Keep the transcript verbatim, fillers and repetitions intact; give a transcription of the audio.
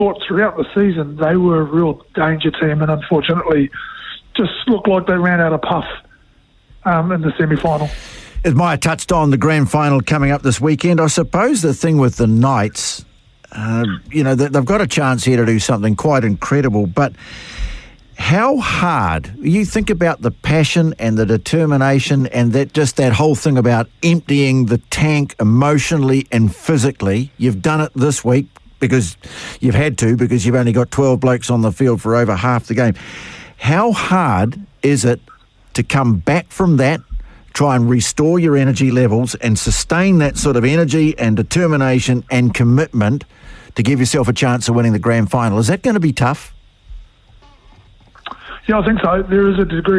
thought throughout the season they were a real danger team, and unfortunately just looked like they ran out of puff um, in the semi-final. As Maya touched on, the grand final coming up this weekend, I suppose the thing with the Knights, uh, you know, they've got a chance here to do something quite incredible, but how hard, you think about the passion and the determination and that just that whole thing about emptying the tank emotionally and physically. You've done it this week because you've had to, because you've only got twelve blokes on the field for over half the game. How hard is it to come back from that, try and restore your energy levels and sustain that sort of energy and determination and commitment to give yourself a chance of winning the grand final? Is that going to be tough? Yeah, I think so. There is a degree